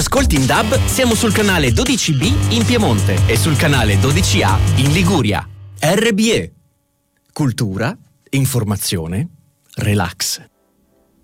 Ascolti in DAB, siamo sul canale 12B in Piemonte e sul canale 12A in Liguria. RBE. Cultura, informazione, relax.